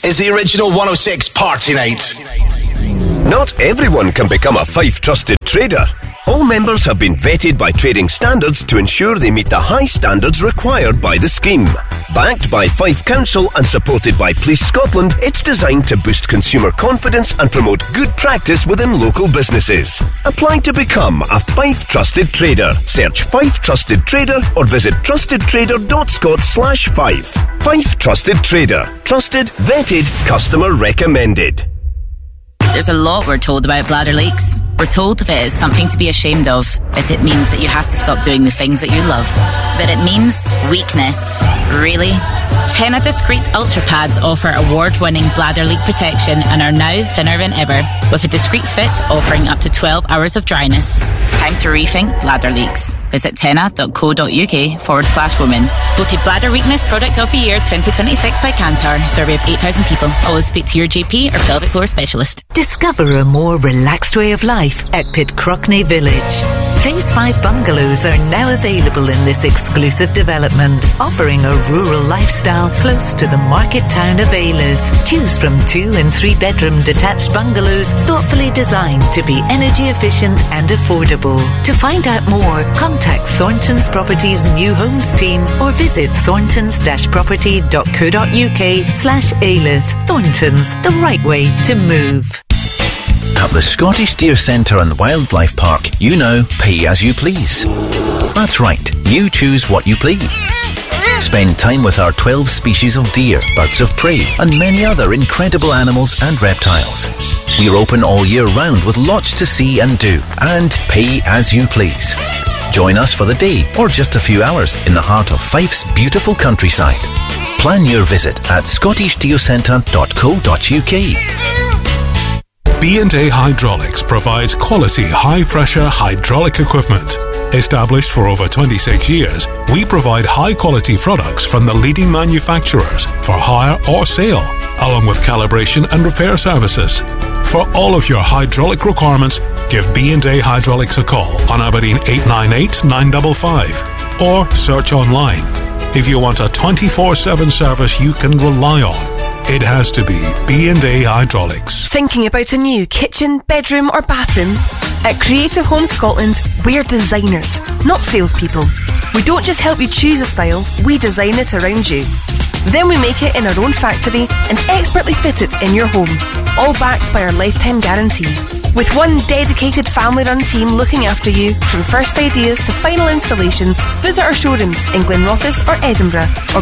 is the original 106 Party Night. Not everyone can become a Fife Trusted Trader. All members have been vetted by trading standards to ensure they meet the high standards required by the scheme. Backed by Fife Council and supported by Police Scotland, it's designed to boost consumer confidence and promote good practice within local businesses. Apply to become a Fife Trusted Trader. Search Fife Trusted Trader or visit trustedtrader.scot/Fife. Fife Trusted Trader. Trusted, vetted, customer recommended. There's a lot we're told about bladder leaks. We're told that it is something to be ashamed of, that it means that you have to stop doing the things that you love. But it means weakness. Really? Tena Discreet Ultra Pads offer award-winning bladder leak protection and are now thinner than ever, with a discreet fit offering up to 12 hours of dryness. It's time to rethink bladder leaks. Visit tena.co.uk/women. Voted Bladder Weakness Product of the Year 2026 by Kantar. Survey of 8,000 people. Always speak to your GP or pelvic floor specialist. Discover a more relaxed way of life at Pitcrockney Village. Phase 5 bungalows are now available in this exclusive development, offering a rural lifestyle close to the market town of Alyth. Choose from 2 and 3 bedroom detached bungalows thoughtfully designed to be energy efficient and affordable. To find out more, contact Thornton's Properties New Homes team or visit thorntons-property.co.uk/Alyth. Thornton's, the right way to move. At the Scottish Deer Centre and Wildlife Park, you now pay as you please. That's right, you choose what you please. Spend time with our 12 species of deer, birds of prey, and many other incredible animals and reptiles. We're open all year round with lots to see and do, and pay as you please. Join us for the day or just a few hours in the heart of Fife's beautiful countryside. Plan your visit at scottishdeercentre.co.uk. B&A Hydraulics provides quality high-pressure hydraulic equipment. Established for over 26 years, we provide high-quality products from the leading manufacturers for hire or sale, along with calibration and repair services. For all of your hydraulic requirements, give B&A Hydraulics a call on Aberdeen 898 955 or search online. If you want a 24/7 service you can rely on, it has to be B&A Hydraulics. Thinking about a new kitchen, bedroom or bathroom? At Creative Home Scotland, we're designers, not salespeople. We don't just help you choose a style, we design it around you. Then we make it in our own factory and expertly fit it in your home, all backed by our lifetime guarantee. With one dedicated family-run team looking after you from first ideas to final installation, visit our showrooms in Glenrothes or Edinburgh or